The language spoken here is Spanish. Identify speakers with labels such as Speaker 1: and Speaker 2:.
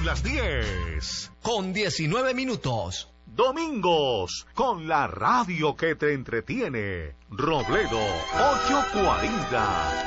Speaker 1: las 10, con 19 minutos.
Speaker 2: Domingos, con la radio que te entretiene. Robledo 840.